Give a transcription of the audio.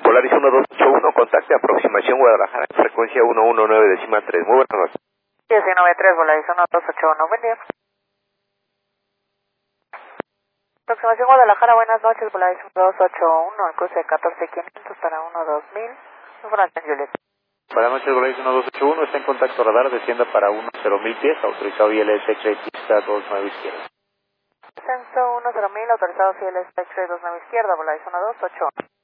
Polaris 1281, contacte aproximación Guadalajara, frecuencia 119.3. Muy buenas noches. 19.3, Polaris 1281, buen día. Aproximación Guadalajara, buenas noches, Polaris 1281, el cruce de 14500 para 12000. Información, Juliet. Buenas noches, Polaris 1281, está en contacto radar, descienda para 10.000 pies, autorizado ILS X-Ray pista 29 izquierda. Descenso 10.000, autorizado ILS X-Ray 29 izquierda, Polaris 1281.